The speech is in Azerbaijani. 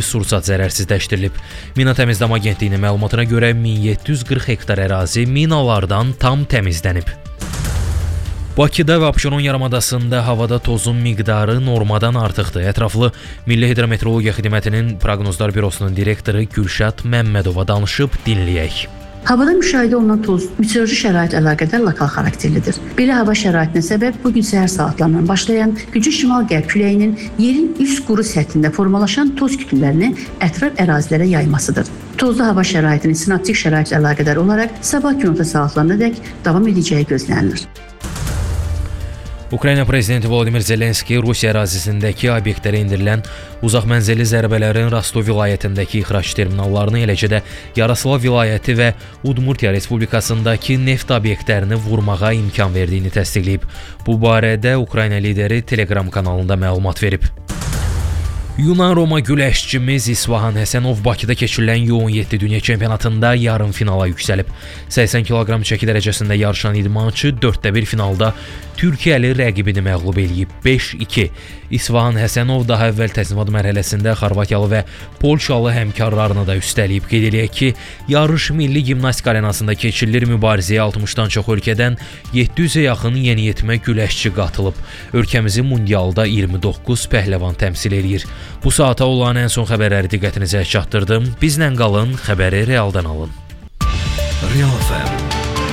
sursat zərərsizləşdirilib. Mina Təmizləmə Agentliyinin məlumatına görə 1740 hektar ərazi minalardan tam təmizlənib. Bakıda və Abşeron yarımadasında havada tozun miqdarı normadan artıqdır. Ətraflı Milli Hidrometeorologiya Xidmətinin Proqnozlar Bürosunun direktoru Gülşad Məmmədova danışıb, dinləyək. Havada müşahidə olunan toz meteoroloji şərait əlaqədar lokal xarakterlidir. Belə hava şəraitinə səbəb bugün səhər saatlarından başlayan güclü şimal-qərb küləyinin yerin üst quru səthində formalaşan toz kütlələrini ətraf ərazilərə yaymasıdır. Tozlu hava şəraitinin sinoptik şəraitlə əlaqədar olaraq sabah günorta saatlarınadək davam edəcəyi gözlənilir. Ukrayna prezidenti Volodimir Zelenski Rusiya ərazisindəki obyektlərə endirilən uzaq mənzilli zərbələrin Rostov vilayətindəki ixrac terminallarını, eləcə də Yaroslav vilayəti və Udmurtiya Respublikasındakı neft obyektlərini vurmağa imkan verdiyini təsdiqləyib. Bu barədə Ukrayna lideri Telegram kanalında məlumat verib. Yunan-Roma güləşçimiz İsvahan Həsənov Bakıda keçirilən U17 dünya çempionatında yarım finala yüksəlib. 80 kq çəki dərəcəsində yarışan idmançı 4-1 finalda Türkiyəli rəqibini məğlub eləyib 5-2. İsvahan Həsənov daha əvvəl təzyimat mərhələsində Xorvatiyalı və Polşalı həmkarlarını da üstələyib. Qeyd eləyək ki, yarış milli gimnastika arenasında keçirilir. Mübarizəyə 60-dan çox ölkədən 700-ə yaxın yeniyetmə güləşçi qatılıb. Ölkəmizi mundialda 29 pəhləvan təmsil eləyir. Bu saata olan ən son xəbərləri diqqətinizə çatdırdım. Bizlə qalın, xəbəri realdan alın. Real FM